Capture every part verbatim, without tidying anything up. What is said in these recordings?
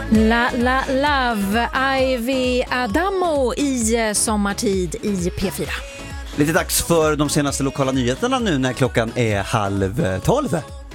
La La Love, Ivy Adamo i Sommartid i P fyra. Lite dags för de senaste lokala nyheterna nu när klockan är halv tolv.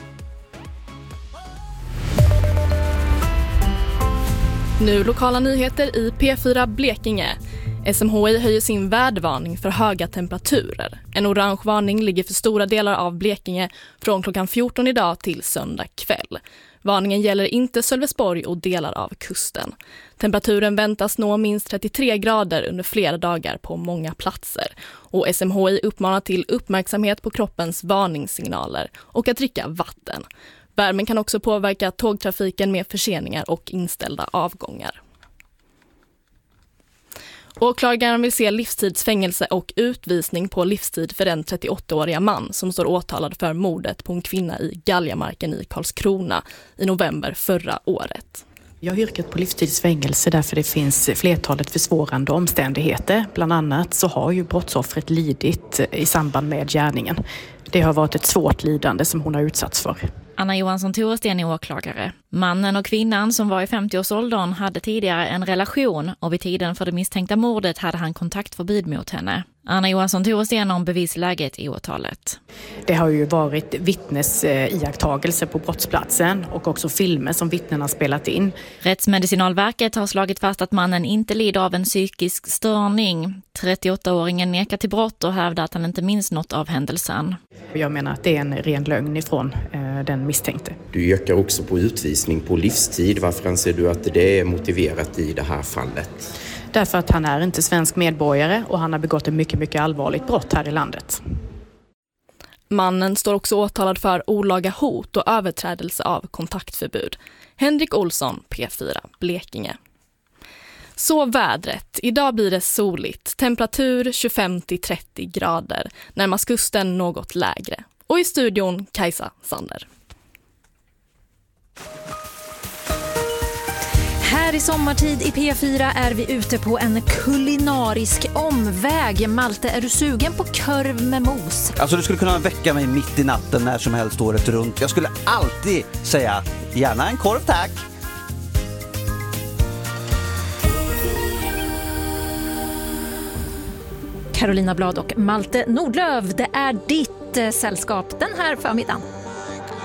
Nu lokala nyheter i P fyra Blekinge. S M H I höjer sin vädervarning för höga temperaturer. En orange varning ligger för stora delar av Blekinge från klockan fjorton idag till söndag kväll. Varningen gäller inte Sölvesborg och delar av kusten. Temperaturen väntas nå minst trettiotre grader under flera dagar på många platser. Och S M H I uppmanar till uppmärksamhet på kroppens varningssignaler och att dricka vatten. Värmen kan också påverka tågtrafiken med förseningar och inställda avgångar. Åklagaren vill se livstidsfängelse och utvisning på livstid för den trettioåttaåriga man som står åtalad för mordet på en kvinna i Galjamarken i Karlskrona i november förra året. Jag har yrkat på livstidsfängelse därför det finns flertalet försvårande omständigheter. Bland annat så har ju brottsoffret lidit i samband med gärningen. Det har varit ett svårt lidande som hon har utsatts för. Anna Johansson Toresten är åklagare. Mannen och kvinnan som var i femtioårsåldern hade tidigare en relation och vid tiden för det misstänkta mordet hade han kontaktförbud mot henne. Anna Johansson Toresten om bevisläget i åtalet. Det har ju varit vittnes iakttagelser på brottsplatsen och också filmer som vittnena spelat in. Rättsmedicinalverket har slagit fast att mannen inte lider av en psykisk störning. trettioåttaåringen nekar till brott och hävdar att han inte minns något av händelsen. Jag menar att det är en ren lögn ifrån eh, den misstänkte. Du yrkar också på utvisning på livstid. Varför anser du att det är motiverat i det här fallet? Därför att han är inte svensk medborgare och han har begått ett mycket, mycket allvarligt brott här i landet. Mannen står också åtalad för olaga hot och överträdelse av kontaktförbud. Henrik Olsson, P fyra, Blekinge. Så vädret. Idag blir det soligt. Temperatur tjugofem till trettio grader. Närmast kusten något lägre. Och i studion Kajsa Sander. Här i Sommartid i P fyra är vi ute på en kulinarisk omväg. Malte, är du sugen på korv med mos? Alltså du skulle kunna väcka mig mitt i natten när som helst året runt. Jag skulle alltid säga gärna en korv tack. Carolina Blad och Malte Nordlöf, det är ditt sällskap den här förmiddagen.